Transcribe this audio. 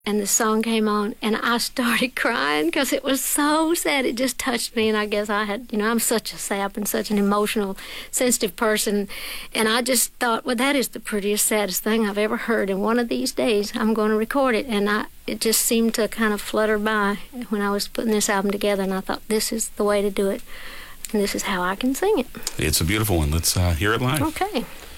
And the song came on, and I started crying because it was so sad. It just touched me, and I guess I had, I'm such a sap and such an emotional, sensitive person. And I just thought, well, that is the prettiest, saddest thing I've ever heard. And one of these days, I'm going to record it. And it just seemed to kind of flutter by when I was putting this album together, and I thought, this is the way to do it. And this is how I can sing it. It's a beautiful one. Let's hear it live. Okay.